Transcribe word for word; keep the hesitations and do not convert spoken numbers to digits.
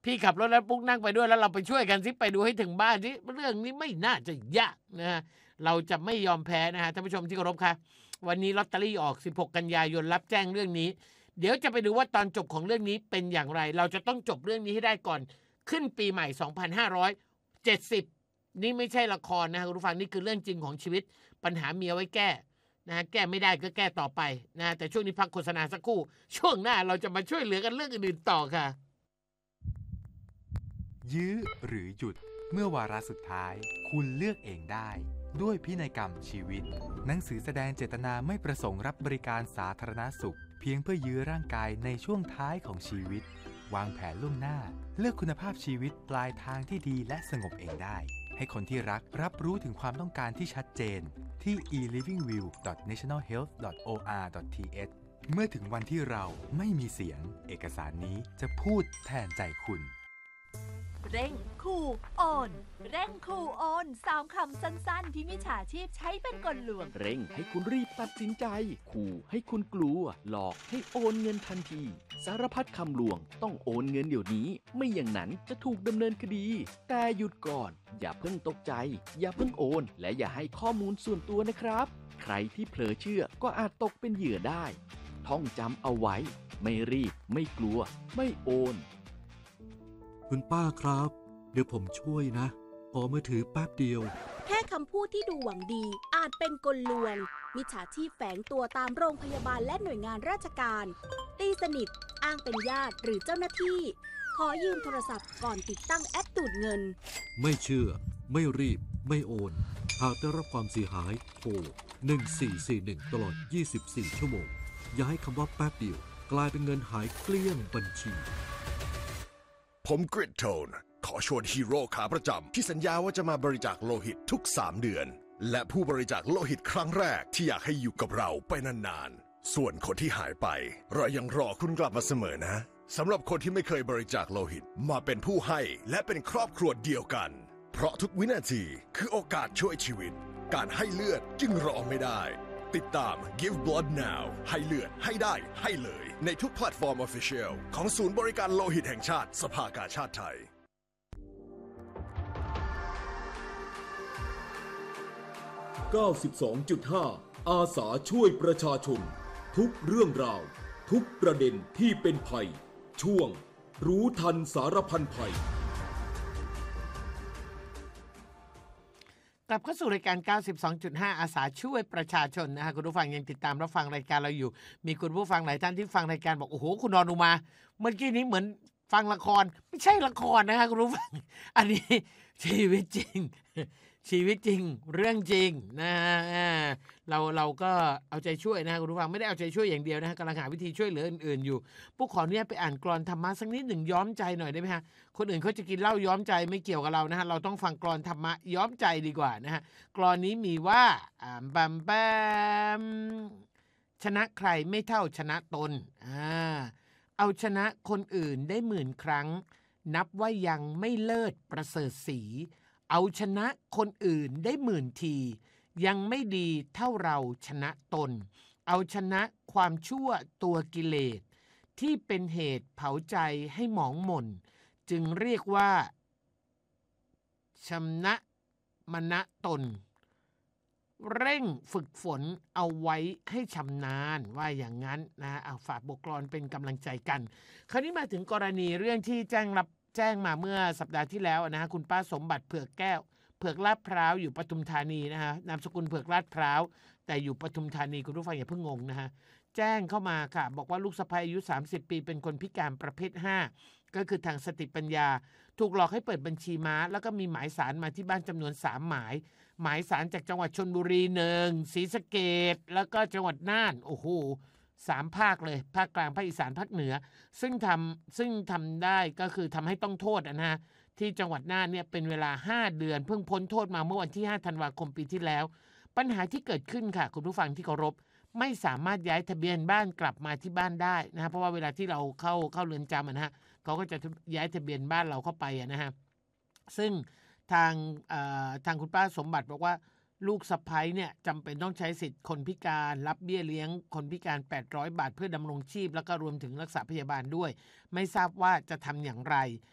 พี่ขับรถแล้วปุ๊กนั่งไปด้วยแล้วเราไปช่วยกันซิไปดูให้ถึงบ้านสิเรื่องนี้ไม่น่าจะยากนะฮะเราจะไม่ยอมแพ้นะฮะท่านผู้ชมที่เคารพค่ะวันนี้ลอตเตอรี่ออกสิบหกกันยายนรับแจ้งเรื่องนี้เดี๋ยวจะไปดูว่าตอนจบของเรื่องนี้เป็นอย่างไรเราจะต้องจบเรื่องนี้ให้ได้ก่อนขึ้นปีใหม่สองพันห้าร้อยเจ็ดสิบนี่ไม่ใช่ละครนะคุณผู้ฟังนี่คือเรื่องจริงของชีวิตปัญหาเมียไว้แก้นะแก้ไม่ได้ก็แก้ต่อไปนะแต่ช่วงนี้พักโฆษณาสักครู่ช่วงหน้าเราจะมาช่วยเหลือกันเรื่องอื่นๆต่อค่ะยื้อหรือหยุดเมื่อวาระสุดท้ายคุณเลือกเองได้ด้วยพินัยกรรมชีวิตหนังสือแสดงเจตนาไม่ประสงค์รับบริการสาธารณสุขเพียงเพื่อยื้อร่างกายในช่วงท้ายของชีวิตวางแผนล่วงหน้าเลือกคุณภาพชีวิตปลายทางที่ดีและสงบเองได้ให้คนที่รักรับรู้ถึงความต้องการที่ชัดเจนที่ อี ลิฟวิ่งวิว ดอท เนชั่นแนล เฮลท์ ดอท โอ อาร์ ดอท ที เอช เมื่อถึงวันที่เราไม่มีเสียงเอกสารนี้จะพูดแทนใจคุณเร่งคูโอนเร่งคูโอนสามคำสั้นๆที่มิจฉาชีพใช้เป็นกลลวงเร่งให้คุณรีบตัดสินใจขู่ให้คุณกลัวหลอกให้โอนเงินทันทีสารพัดคำลวงต้องโอนเงินเดี๋ยวนี้ไม่อย่างนั้นจะถูกดำเนินคดีแต่หยุดก่อนอย่าเพิ่งตกใจอย่าเพิ่งโอนและอย่าให้ข้อมูลส่วนตัวนะครับใครที่เผลอเชื่อก็อาจตกเป็นเหยื่อได้ท่องจำเอาไว้ไม่รีบไม่กลัวไม่โอนคุณป้าครับเดี๋ยวผมช่วยนะขอมือถือแป๊บเดียวแค่คำพูดที่ดูหวังดีอาจเป็นกลลวงมิจฉาชีพแฝงตัวตามโรงพยาบาลและหน่วยงานราชการตีสนิทอ้างเป็นญาติหรือเจ้าหน้าที่ขอยืมโทรศัพท์ก่อนติดตั้งแอปดูดเงินไม่เชื่อไม่รีบไม่โอนหากได้รับความเสียหายโทรหนึ่งสี่สี่หนึ่งตลอดยี่สิบสี่ชั่วโมงอย่าให้คำว่าแป๊บเดียวกลายเป็นเงินหายเกลี้ยงบัญชีผมกริดโทนขอชวนฮีโร่ขาประจำที่สัญญาว่าจะมาบริจาคโลหิตทุกสามเดือนและผู้บริจาคโลหิตครั้งแรกที่อยากให้อยู่กับเราไปนานๆส่วนคนที่หายไปเรายังรอคุณกลับมาเสมอนะสำหรับคนที่ไม่เคยบริจาคโลหิตมาเป็นผู้ให้และเป็นครอบครัวเดียวกันเพราะทุกวินาทีคือโอกาสช่วยชีวิตการให้เลือดจึงรอไม่ได้ติดตาม Give Blood Now ให้เลือดให้ได้ให้เลยในทุกแพลตฟอร์ม Official ของศูนย์บริการโลหิตแห่งชาติสภากาชาดไทยเก้าสิบสองจุดห้า อาสาช่วยประชาชนทุกเรื่องราวทุกประเด็นที่เป็นภัยช่วงรู้ทันสารพันภัยกลับเข้าสู่รายการ เก้าสิบสองจุดห้า อาสาช่วยประชาชนนะฮะคุณผู้ฟังยังติดตามรับฟังรายการเราอยู่มีคุณผู้ฟังหลายท่านที่ฟังรายการบอกโอ้โหคุณนอนอุมาเมื่อกี้นี้เหมือนฟังละครไม่ใช่ละครนะฮะคุณผู้ฟังอันนี้ชีวิตจริงชีวิตจริงเรื่องจริงนะฮะเราเราก็เอาใจช่วยนะคุณผู้ฟังไม่ได้เอาใจช่วยอย่างเดียวนะฮะกำลังหาวิธีช่วยเหลืออื่นๆอยู่ปุ๊กขอเนี่ยไปอ่านกลอนธรรมะสักนิดหนึ่งย้อมใจหน่อยได้ไหมฮะคนอื่นเขาจะกินเหล้าย้อมใจไม่เกี่ยวกับเรานะฮะเราต้องฟังกลอนธรรมะย้อมใจดีกว่านะฮะกลอนนี้มีว่าอ่าบัมแบมชนะใครไม่เท่าชนะตนอ่าเอาชนะคนอื่นได้หมื่นครั้งนับว่ายังไม่เลิศประเสริฐศรีเอาชนะคนอื่นได้หมื่นทียังไม่ดีเท่าเราชนะตนเอาชนะความชั่วตัวกิเลสที่เป็นเหตุเผาใจให้หมองหม่นจึงเรียกว่าชนะมณะตนเร่งฝึกฝนเอาไว้ให้ชำนาญว่าอย่างนั้นนะเอาฝากบทกลอนเป็นกำลังใจกันคราวนี้มาถึงกรณีเรื่องที่แจ้งรับแจ้งมาเมื่อสัปดาห์ที่แล้วนะฮะคุณป้าสมบัติเผือกแก้วเผือกลาดพร้าวอยู่ปทุมธานีนะฮะนามสกุลเผือกลาดพร้าวแต่อยู่ปทุมธานีคุณผู้ฟังอย่าเพิ่งงงนะฮะแจ้งเข้ามาค่ะบอกว่าลูกสะใภ้อายุสามสิบปีเป็นคนพิการประเภทห้าก็คือทางสติปัญญาถูกหลอกให้เปิดบัญชีม้าแล้วก็มีหมายสารมาที่บ้านจำนวนสามหมายหมายสารจากจังหวัดชลบุรีหนึ่งศรีสะเกษแล้วก็จังหวัดน่านโอ้โหสามภาคเลยภาคกลางภาคอีสานภาคเหนือซึ่งทำซึ่งทำได้ก็คือทำให้ต้องโทษนะฮะที่จังหวัดน่านเนี่ยเป็นเวลาห้าเดือนเพิ่งพ้นโทษมาเมื่อวันที่ห้าธันวาคมปีที่แล้วปัญหาที่เกิดขึ้นค่ะคุณผู้ฟังที่เคารพไม่สามารถย้ายทะเบียนบ้านกลับมาที่บ้านได้นะฮะเพราะว่าเวลาที่เราเข้าเข้าเรือนจำนะฮะเขาก็จะย้ายทะเบียนบ้านเราเข้าไปนะฮะซึ่งทางทางคุณป้าสมบัติบอกว่าลูกสะใภ้เนี่ยจำเป็นต้องใช้สิทธิ์คนพิการรับเบี้ยเลี้ยงคนพิการแปดร้อยบาทเพื่อดำรงชีพแล้วก็รวมถึงรักษาพยาบาลด้วยไม่ทราบว่าจะทำอย่างไร